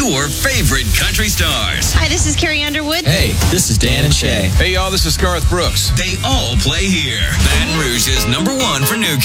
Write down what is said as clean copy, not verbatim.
your favorite country stars. Hi, this is Carrie Underwood. Hey, this is Dan and Shay. Hey, y'all, this is Garth Brooks. They all play here. Baton Rouge's #1 for new